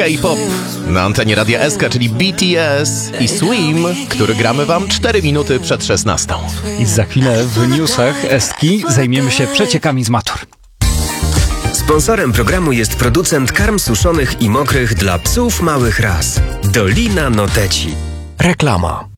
K-pop na antenie Radia SK, czyli BTS i Swim, który gramy wam 4 minuty przed 16. I za chwilę w newsach Eski zajmiemy się przeciekami z matur. Sponsorem programu jest producent karm suszonych i mokrych dla psów małych ras. Dolina Noteci. Reklama.